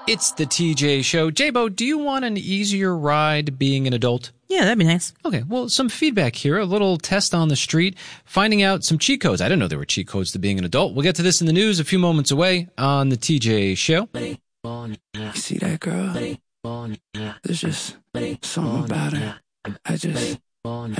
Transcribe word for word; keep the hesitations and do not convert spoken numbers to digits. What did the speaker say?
It's the T J Show. J-Bo, do you want an easier ride being an adult? Yeah, that'd be nice. Okay, well, some feedback here, a little test on the street, finding out some cheat codes. I didn't know there were cheat codes to being an adult. We'll get to this in the news a few moments away on the T J Show. You see that girl? There's just something about her. I just, I